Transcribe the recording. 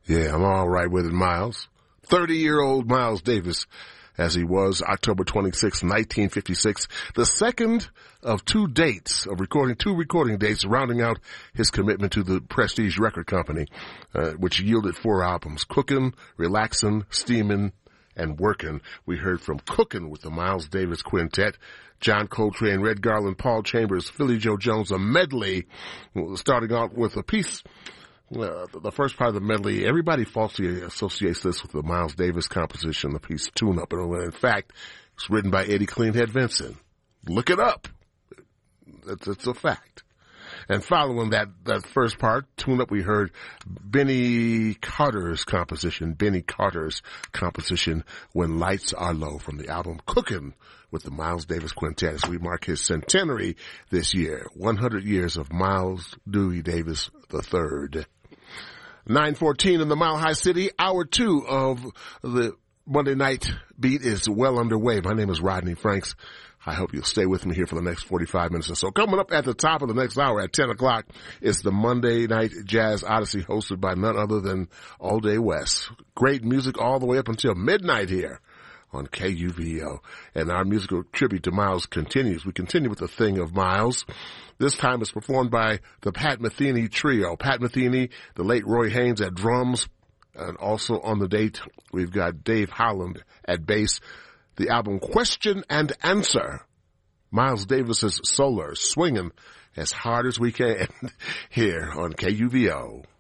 Yeah, I'm all right with it, Miles. 30-year-old Miles Davis, as he was October 26, 1956, the second of two recording dates, rounding out his commitment to the Prestige Record Company, which yielded 4 albums, Cookin', Relaxin', Steamin', and Workin'. We heard from Cookin' with the Miles Davis Quintet, John Coltrane, Red Garland, Paul Chambers, Philly Joe Jones, a medley, starting out with a piece. The first part of the medley, everybody falsely associates this with the Miles Davis composition, the piece Tune Up. And in fact, it's written by Eddie Cleanhead Vinson. Look it up. It's a fact. And following that first part, Tune Up, we heard Benny Carter's composition, When Lights Are Low, from the album Cookin' with the Miles Davis Quintet, as we mark his centenary this year, 100 years of Miles Dewey Davis III. 9:14 in the Mile High City. Hour 2 of the Monday Night Beat is well underway. My name is Rodney Franks. I hope you'll stay with me here for the next 45 minutes or so. Coming up at the top of the next hour at 10 o'clock is the Monday Night Jazz Odyssey, hosted by none other than All Day West. Great music all the way up until midnight here on KUVO. And our musical tribute to Miles continues. We continue with the thing of Miles. This time it's performed by the Pat Metheny Trio. Pat Metheny, the late Roy Haynes at drums, and also on the date we've got Dave Holland at bass. The album Question and Answer. Miles Davis's Solar, swinging as hard as we can here on KUVO.